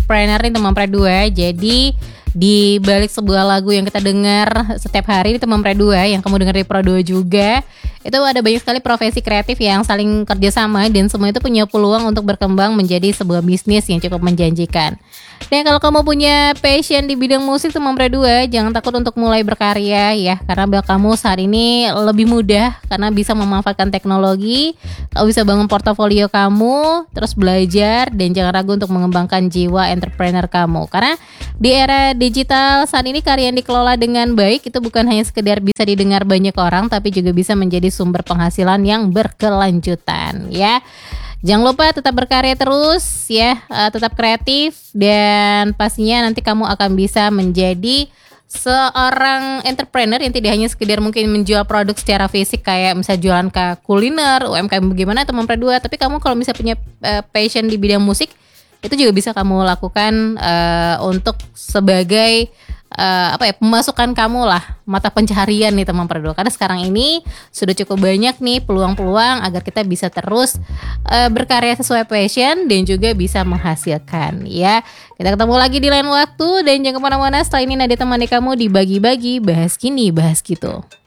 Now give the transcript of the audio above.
entrepreneur nih teman Pre2. Jadi di balik sebuah lagu yang kita dengar setiap hari di teman Pre2 yang kamu dengar di Pro2 juga, itu ada banyak sekali profesi kreatif yang saling kerjasama dan semua itu punya peluang untuk berkembang menjadi sebuah bisnis yang cukup menjanjikan. Dan kalau kamu punya passion di bidang musik teman Pre2, jangan takut untuk mulai berkarya ya, karena buat kamu saat ini lebih mudah karena bisa memanfaatkan teknologi. Kamu bisa bangun portofolio kamu, terus belajar, dan jangan ragu untuk mengembangkan jiwa entrepreneur kamu. Karena di era digital saat ini karya yang dikelola dengan baik itu bukan hanya sekedar bisa didengar banyak orang, tapi juga bisa menjadi sumber penghasilan yang berkelanjutan ya. Jangan lupa tetap berkarya terus ya, tetap kreatif, dan pastinya nanti kamu akan bisa menjadi seorang entrepreneur yang tidak hanya sekedar mungkin menjual produk secara fisik kayak misalnya jualan ke kuliner, UMKM bagaimana teman Pre2, tapi kamu kalau misalnya punya passion di bidang musik, itu juga bisa kamu lakukan untuk sebagai pemasukan kamu lah, mata pencaharian nih teman Pre2. Karena sekarang ini sudah cukup banyak nih peluang-peluang agar kita bisa terus berkarya sesuai passion dan juga bisa menghasilkan ya. Kita ketemu lagi di lain waktu, dan jangan kemana-mana. Setelah ini Nadia temani kamu di Bagi-Bagi, bahas kini bahas gitu.